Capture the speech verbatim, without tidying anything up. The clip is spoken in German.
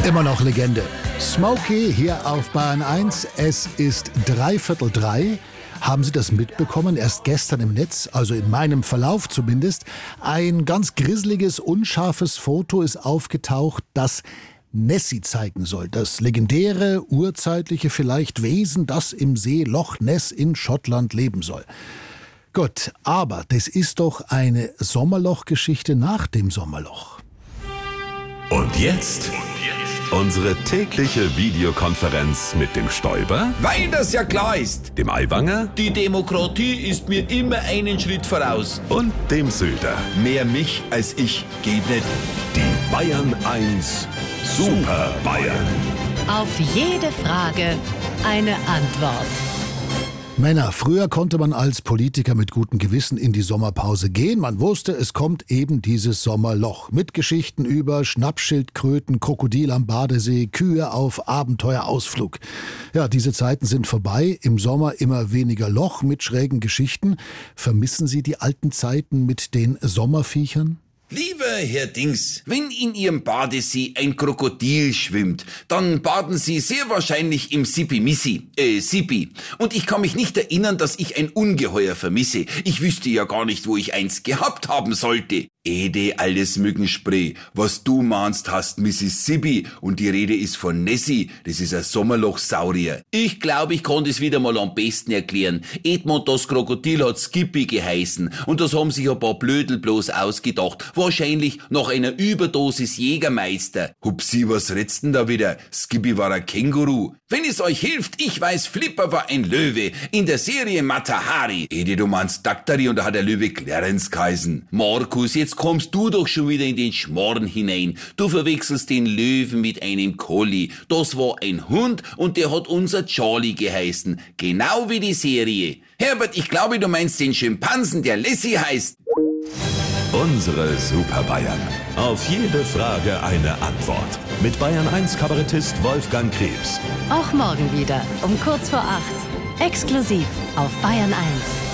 Immer noch Legende. Smokey hier auf Bayern eins. Es ist dreiviertel drei. Haben Sie das mitbekommen? Erst gestern im Netz, also in meinem Verlauf zumindest, ein ganz grisseliges, unscharfes Foto ist aufgetaucht, das Nessie zeigen soll. Das legendäre, urzeitliche vielleicht Wesen, das im See Loch Ness in Schottland leben soll. Gut, aber das ist doch eine Sommerloch-Geschichte nach dem Sommerloch. Und jetzt unsere tägliche Videokonferenz mit dem Stoiber, Weil das ja klar ist. dem Aiwanger Die Demokratie ist mir immer einen Schritt voraus. und dem Söder. Mehr mich als ich geht nicht. Die Bayern eins Super Bayern. Auf jede Frage eine Antwort. Männer, früher konnte man als Politiker mit gutem Gewissen in die Sommerpause gehen. Man wusste, es kommt eben dieses Sommerloch. Mit Geschichten über Schnappschildkröten, Krokodil am Badesee, Kühe auf Abenteuerausflug. Ja, diese Zeiten sind vorbei. Im Sommer immer weniger Loch mit schrägen Geschichten. Vermissen Sie die alten Zeiten mit den Sommerviechern? Lieber Herr Dings, wenn in Ihrem Badesee ein Krokodil schwimmt, dann baden Sie sehr wahrscheinlich im Sipi-Missi, äh, Sipi. Und ich kann mich nicht erinnern, dass ich ein Ungeheuer vermisse. Ich wüsste ja gar nicht, wo ich eins gehabt haben sollte. Ede, alles Mückenspray. Was du meinst, hast Mississippi und die Rede ist von Nessie. Das ist ein Sommerlochsaurier. Ich glaube, ich konnte es wieder mal am besten erklären. Edmund das Krokodil hat Skippy geheißen und das haben sich ein paar Blödel bloß ausgedacht. Wahrscheinlich nach einer Überdosis Jägermeister. Hupsi, was redst denn da wieder? Skippy war ein Känguru. Wenn es euch hilft, ich weiß, Flipper war ein Löwe. In der Serie Matahari. Ede, du meinst Daktari und da hat der Löwe Clarence geheißen. Markus, jetzt kommst du doch schon wieder in den Schmarrn hinein. Du verwechselst den Löwen mit einem Collie. Das war ein Hund und der hat unser Charlie geheißen. Genau wie die Serie. Herbert, ich glaube, du meinst den Schimpansen, der Lassie heißt. Unsere Super Bayern. Auf jede Frage eine Antwort. Mit Bayern eins Kabarettist Wolfgang Krebs. Auch morgen wieder um kurz vor acht. Exklusiv auf Bayern eins.